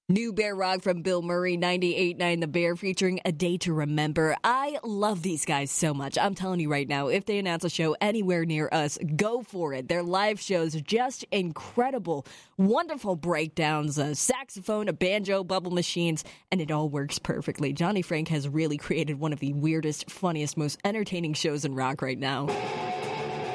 New Bear Rock from Bill Murray, 98.9 The Bear, featuring A Day to Remember. I love these guys so much. I'm telling you right now, if they announce a show anywhere near us, go for it. Their live shows are just incredible. Wonderful breakdowns, a saxophone, a banjo, bubble machines, and it all works perfectly. Johnny Frank has really created one of the weirdest, funniest, most entertaining shows in rock right now.